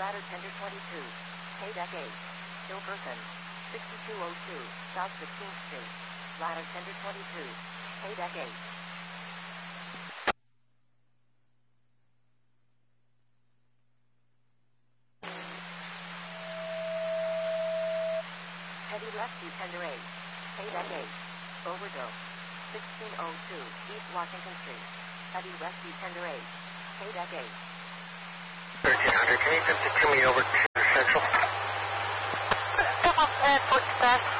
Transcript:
Ladder Tender 22, K-Deck 8, Hilperson, 6202, South 16th Street. Ladder Tender 22, K-Deck 8. Heavy Rescue Tender 8, K-Deck 8, Overdose, 1602, East Washington Street. Heavy Rescue Tender 8, K-Deck 8. 1300, can you just me over to Central? Step up and footstep.